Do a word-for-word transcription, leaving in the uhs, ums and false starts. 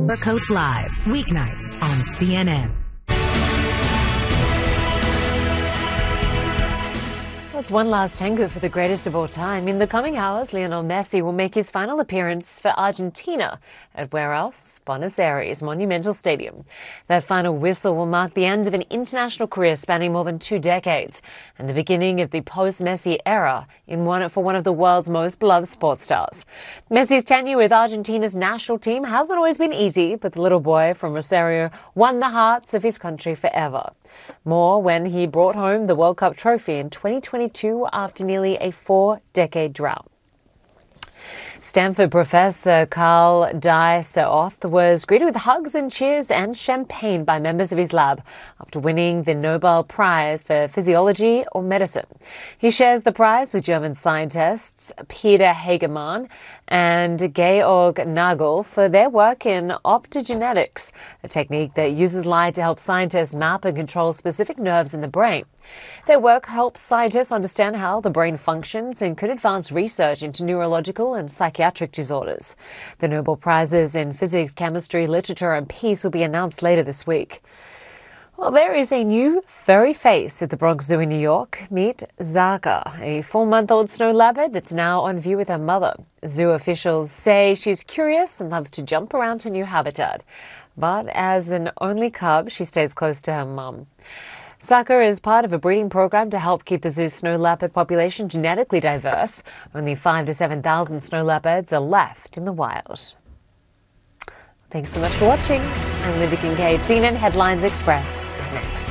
Coats Live, weeknights on C N N. It's one last tango for the greatest of all time. In the coming hours, Lionel Messi will make his final appearance for Argentina at where else? Buenos Aires Monumental Stadium. That final whistle will mark the end of an international career spanning more than two decades and the beginning of the post-Messi era in one for one of the world's most beloved sports stars. Messi's tenure with Argentina's national team hasn't always been easy, but the little boy from Rosario won the hearts of his country forever. More when he brought home the World Cup trophy in twenty twenty-two after nearly a four-decade drought. Stanford professor Carl Die Seoth was greeted with hugs and cheers and champagne by members of his lab after winning the Nobel Prize for Physiology or Medicine. He shares the prize with German scientists Peter Hagemann and Georg Nagel for their work in optogenetics, a technique that uses light to help scientists map and control specific nerves in the brain. Their work helps scientists understand how the brain functions and could advance research into neurological and psychiatric disorders. The Nobel Prizes in physics, chemistry, literature and peace will be announced later this week. Well, there is a new furry face at the Bronx Zoo in New York. Meet Zaka, a four-month-old snow leopard that's now on view with her mother. Zoo officials say she's curious and loves to jump around her new habitat. But as an only cub, she stays close to her mum. Saka is part of a breeding program to help keep the zoo's snow leopard population genetically diverse. Only five to seven thousand snow leopards are left in the wild. Thanks so much for watching. I'm Libby Kincaid. C N N Headlines Express is next.